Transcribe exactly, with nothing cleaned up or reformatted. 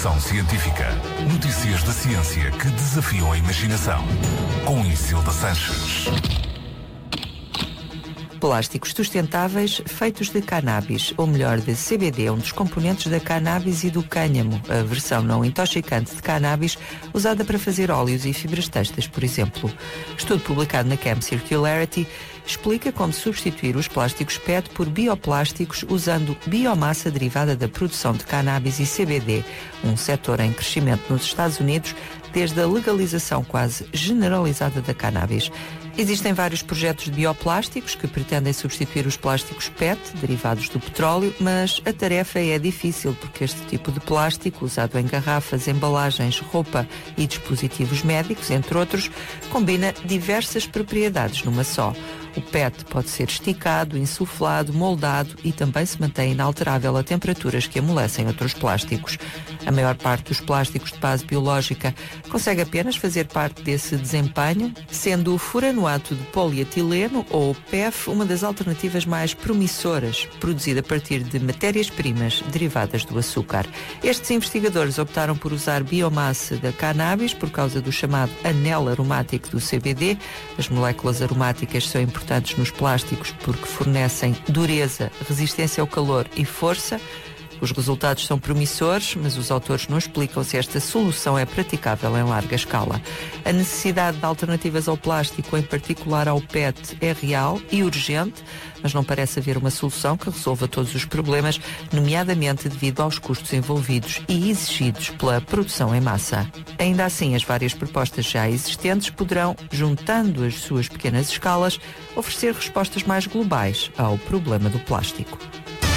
Fricção Científica. Notícias da ciência que desafiam a imaginação. Com Isilda Sanches. Plásticos sustentáveis feitos de cannabis, ou melhor, de C B D, um dos componentes da cannabis e do cânhamo, a versão não intoxicante de cannabis usada para fazer óleos e fibras têxteis, por exemplo. Estudo publicado na Chem Circularity explica como substituir os plásticos P E T por bioplásticos usando biomassa derivada da produção de cannabis e C B D, um setor em crescimento nos Estados Unidos desde a legalização quase generalizada da cannabis. Existem vários projetos de bioplásticos que pretendem substituir os plásticos P E T, derivados do petróleo, mas a tarefa é difícil porque este tipo de plástico, usado em garrafas, embalagens, roupa e dispositivos médicos, entre outros, combina diversas propriedades numa só. O P E T pode ser esticado, insuflado, moldado e também se mantém inalterável a temperaturas que amolecem outros plásticos. A maior parte dos plásticos de base biológica consegue apenas fazer parte desse desempenho, sendo o furanoato de polietileno, ou P E F, uma das alternativas mais promissoras, produzida a partir de matérias-primas derivadas do açúcar. Estes investigadores optaram por usar biomassa da cannabis por causa do chamado anel aromático do C B D. As moléculas aromáticas são importantes importantes nos plásticos porque fornecem dureza, resistência ao calor e força. Os resultados são promissores, mas os autores não explicam se esta solução é praticável em larga escala. A necessidade de alternativas ao plástico, em particular ao P E T, é real e urgente, mas não parece haver uma solução que resolva todos os problemas, nomeadamente devido aos custos envolvidos e exigidos pela produção em massa. Ainda assim, as várias propostas já existentes poderão, juntando as suas pequenas escalas, oferecer respostas mais globais ao problema do plástico.